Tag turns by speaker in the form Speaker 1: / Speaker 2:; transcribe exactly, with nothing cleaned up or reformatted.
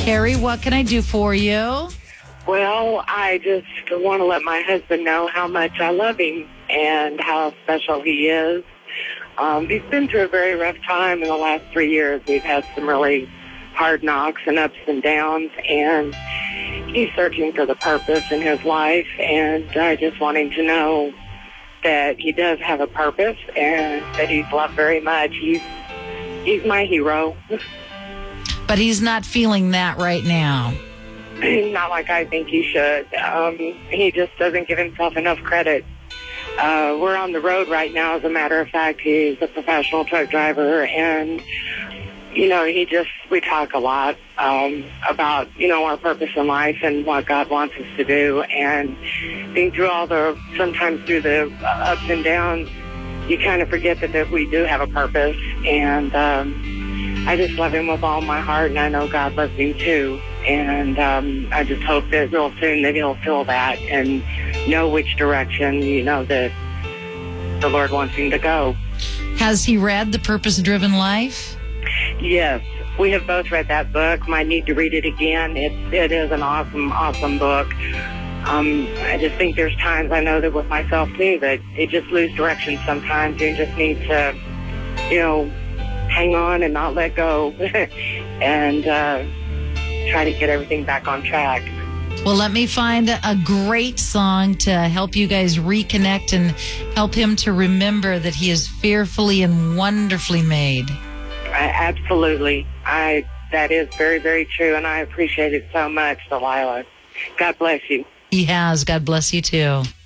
Speaker 1: Carrie, what can I do for you?
Speaker 2: Well, I just want to let my husband know how much I love him and how special he is. Um, he's been through a very rough time in the last three years. We've had some really hard knocks and ups and downs, and he's searching for the purpose in his life, and I just want him to know that he does have a purpose and that he's loved very much. He's, he's my hero.
Speaker 1: But he's not feeling that right now.
Speaker 2: Not like I think he should. Um, he just doesn't give himself enough credit. Uh, we're on the road right now. As a matter of fact, he's a professional truck driver, and, you know, he just, we talk a lot um, about, you know, our purpose in life and what God wants us to do. And being through all the, sometimes through the ups and downs, you kind of forget that, that we do have a purpose. And um, I just love him with all my heart, and I know God loves him too. And um, I just hope that real soon that he'll feel that and know which direction, you know, that the Lord wants him to go.
Speaker 1: Has he read The Purpose-Driven Life?
Speaker 2: Yes, we have both read that book. Might need to read it again. It, it is an awesome, awesome book. Um, I just think there's times, I know that with myself too, that it just lose direction sometimes. You just need to, you know, hang on and not let go and uh, try to get everything back on track.
Speaker 1: Well, let me find a great song to help you guys reconnect and help him to remember that he is fearfully and wonderfully made.
Speaker 2: I, absolutely. I that is very, very true, and I appreciate it so much, Delilah. God bless you.
Speaker 1: He has. God bless you, too.